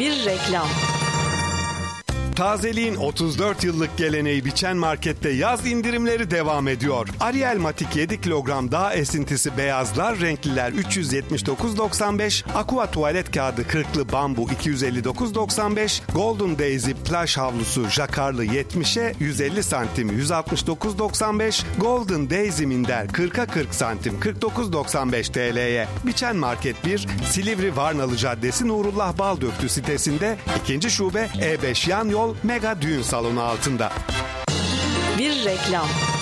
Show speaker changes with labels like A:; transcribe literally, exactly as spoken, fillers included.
A: Bir reklam.
B: Tazeliğin otuz dört yıllık geleneği Biçen Market'te yaz indirimleri devam ediyor. Ariel Matik yedi kilogram dağ esintisi beyazlar, renkliler üç yüz yetmiş dokuz doksan beş, Aqua tuvalet kağıdı kırklı bambu iki yüz elli dokuz doksan beş, Golden Daisy plaj havlusu jakarlı yetmişe yüz elli santim yüz altmış dokuz doksan beş, Golden Daisy minder kırka kırk santim kırk dokuz doksan beş T L'ye. Biçen Market bir, Silivri Varnalı Caddesi Nurullah Baldöktü sitesinde, ikinci şube E beş yan yol Mega Düğün Salonu altında.
A: Bir reklam.